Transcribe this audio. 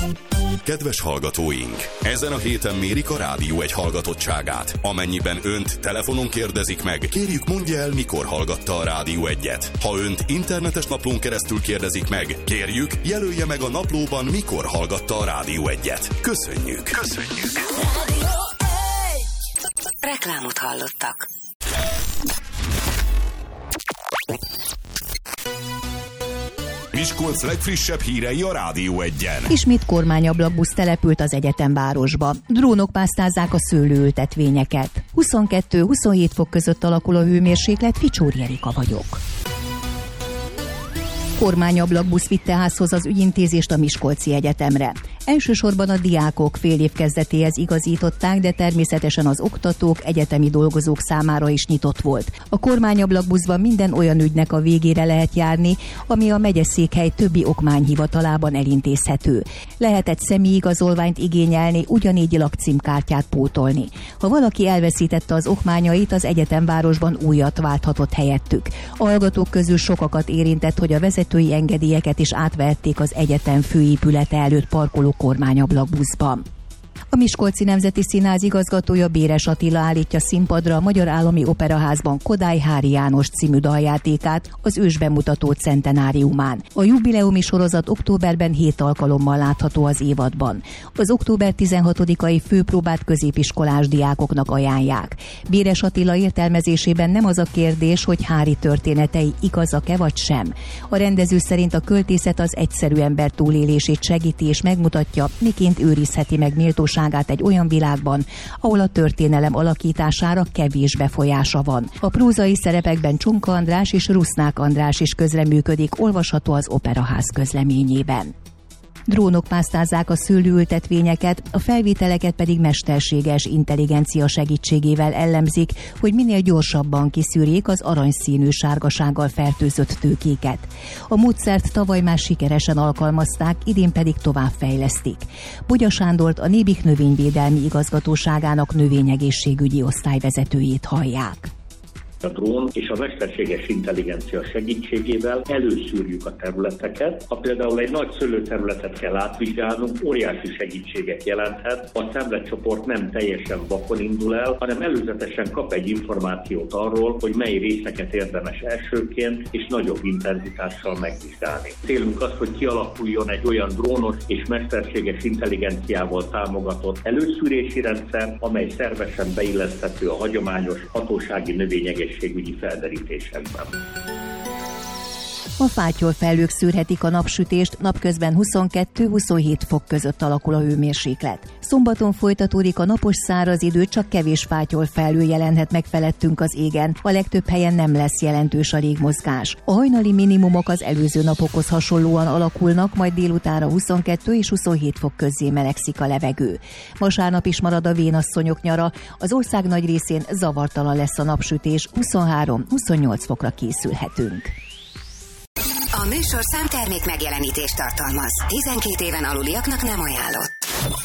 Kedves hallgatóink! Ezen a héten mérik a Rádió Egy hallgatottságát. Amennyiben önt telefonon kérdezik meg, kérjük mondja el, mikor hallgatta a Rádió Egyet. Ha önt internetes naplón keresztül kérdezik meg, kérjük, jelölje meg a naplóban, mikor hallgatta a Rádió Egyet. Köszönjük! Köszönjük! Rádió Egy! Reklámot hallottak. Miskolc legfrissebb hírei a Rádió Egyen. Ismét kormányablakbusz települt az egyetemvárosba. Drónok pásztázzák a szőlőültetvényeket. 22-27 fok között alakul a hőmérséklet, Ficsóri Erika vagyok. Kormányablakbusz vitte házhoz az ügyintézést a Miskolci Egyetemre. Elsősorban a diákok fél év kezdetéhez igazították, de természetesen az oktatók, egyetemi dolgozók számára is nyitott volt. A kormányablakbuszban minden olyan ügynek a végére lehet járni, ami a megyeszékhely többi okmányhivatalában elintézhető. Lehetett személyigazolványt igényelni, ugyanígy lakcímkártyát pótolni. Ha valaki elveszítette az okmányait, az egyetemvárosban újat válthatott helyettük. A hallgatók közül sokakat érintett, hogy a vezetői engedélyeket is átvehették az egyetem főépülete előtt parkoló kormányablakbuszban. A Miskolci Nemzeti Színház igazgatója, Béres Attila állítja színpadra a Magyar Állami Operaházban Kodály Hári János című daljátékát az ősbemutató centenáriumán. A jubileumi sorozat októberben 7 alkalommal látható az évadban. Az október 16-ai főpróbát középiskolás diákoknak ajánlják. Béres Attila értelmezésében nem az a kérdés, hogy Hári történetei igazak-e vagy sem. A rendező szerint a költészet az egyszerű ember túlélését segíti és megmutatja, miként őrizheti meg méltóságát egy olyan világban, ahol a történelem alakítására kevés befolyása van. A prózai szerepekben Csonka András és Rusznák András is közreműködik, olvasható az Operaház közleményében. Drónok pásztázzák a szőlőültetvényeket, a felvételeket pedig mesterséges intelligencia segítségével elemzik, hogy minél gyorsabban kiszűrjék az aranyszínű sárgasággal fertőzött tőkéket. A módszert tavaly már sikeresen alkalmazták, idén pedig továbbfejlesztik. Bogya Sándort, a Nébik Növényvédelmi Igazgatóságának növényegészségügyi osztályvezetőjét hallják. A drón és a mesterséges intelligencia segítségével előszűrjük a területeket. Ha például egy nagy szőlőterületet kell átvizsgálnunk, óriási segítséget jelenthet. A szemletcsoport nem teljesen vakon indul el, hanem előzetesen kap egy információt arról, hogy mely részeket érdemes elsőként és nagyobb intenzitással megvizsgálni. Célunk az, hogy kialakuljon egy olyan drónos és mesterséges intelligenciával támogatott előszűrési rendszer, amely szervesen beilleszthető a hagyományos hatósági növényegészségügyi felderítésekben. A fátyolfelhők szűrhetik a napsütést, napközben 22-27 fok között alakul a hőmérséklet. Szombaton folytatódik a napos száraz idő, csak kevés fátyolfelhő jelenhet meg felettünk az égen. A legtöbb helyen nem lesz jelentős a légmozgás. A hajnali minimumok az előző napokhoz hasonlóan alakulnak, majd délutánra 22 és 27 fok közé melegszik a levegő. Vasárnap is marad a vénasszonyok nyara, az ország nagy részén zavartalan lesz a napsütés, 23-28 fokra készülhetünk. A műsorszám termék megjelenítést tartalmaz. 12 éven aluliaknak nem ajánlott.